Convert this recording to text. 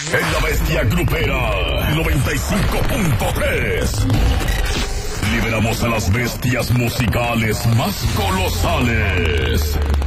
en la bestia grupera 95.3. Liberamos a las bestias musicales más colosales.